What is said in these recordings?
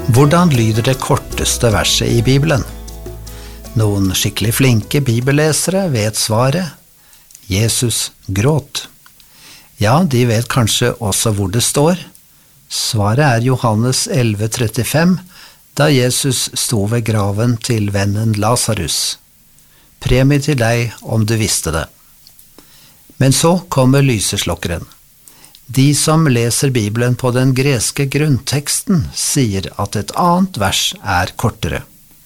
Hvordan lyder det korteste verset i Bibelen? Noen skikkelig flinke bibellesere vet svaret. Jesus gråt. Ja, de vet kanskje også hvor det står. Svaret er Johannes 11,35, da Jesus sto ved graven til vennen Lazarus. Premie til deg om du visste det. Men så kommer lyseslokkeren. De som leser Bibelen på den greske grunnteksten sier at et annet vers er kortere.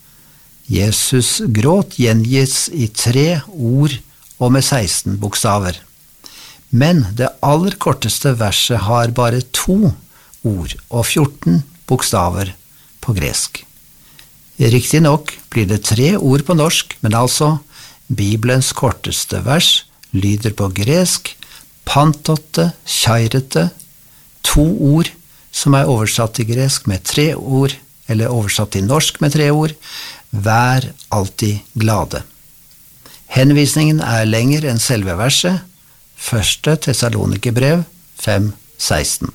Jesus gråt gjengis i 3 ord og med 16 bokstaver. Men det aller korteste verset har bare 2 ord og 14 bokstaver på gresk. Riktig nok blir det 3 ord på norsk, men altså Bibelens korteste vers lyder på gresk pantote, kjairete, 2 ord som er oversatt til gresk med 3 ord, eller oversatt til norsk med 3 ord, vær alltid glade. Henvisningen er lenger enn selve verset, 1. Tessalonikerbrev 5,16.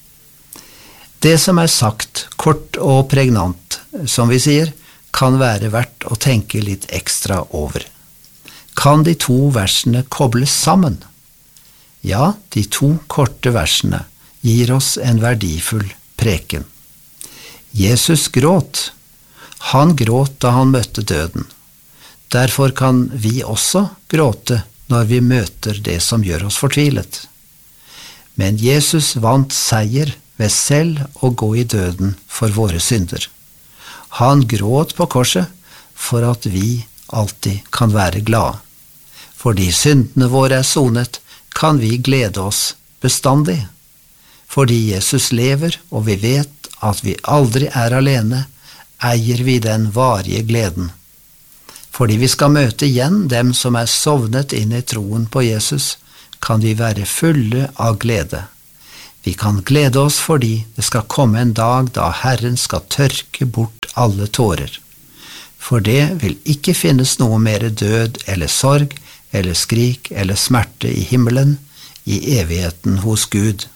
Det som er sagt, kort og pregnant, som vi sier, kan være verdt å tenke litt ekstra over. Kan de 2 versene kobles sammen? Ja, de 2 korte versene gir oss en verdifull preken. Jesus gråt. Han gråt da han møtte døden. Derfor kan vi også gråte når vi møter det som gjør oss fortvilet. Men Jesus vant seier ved selv å gå i døden for våre synder. Han gråt på korset for at vi alltid kan være glade. Fordi syndene våre er sonet, kan vi glede oss bestandig. Fordi Jesus lever, og vi vet at vi aldri er alene, eier vi den varige gleden. Fordi vi skal møte igjen dem som er sovnet inn i troen på Jesus, kan vi være fulle av glede. Vi kan glede oss fordi det skal komme en dag da Herren skal tørke bort alle tårer. For det vil ikke finnes noe mer død eller sorg, eller skrik eller smerte i himmelen, i evigheten hos Gud.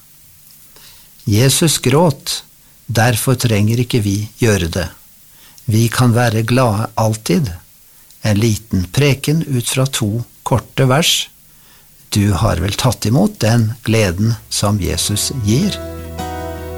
Jesus gråt, derfor trenger ikke vi gjøre det. Vi kan være glade alltid. En liten preken ut fra 2 korte vers. Du har vel tatt imot den gleden som Jesus gir?